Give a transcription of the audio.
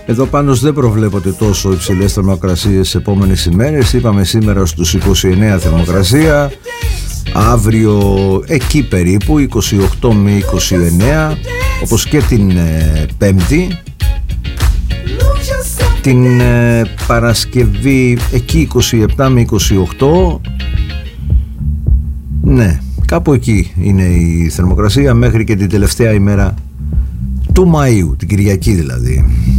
Εδώ πάντως δεν προβλέπονται τόσο υψηλές θερμοκρασίες τις επόμενες ημέρες. Είπαμε σήμερα στους 29 θερμοκρασία, αύριο εκεί περίπου 28 με 29, όπως και την Πέμπτη. Την Παρασκευή εκεί 27 με 28. Ναι, κάπου εκεί είναι η θερμοκρασία μέχρι και την τελευταία ημέρα του Μαΐου, την Κυριακή δηλαδή.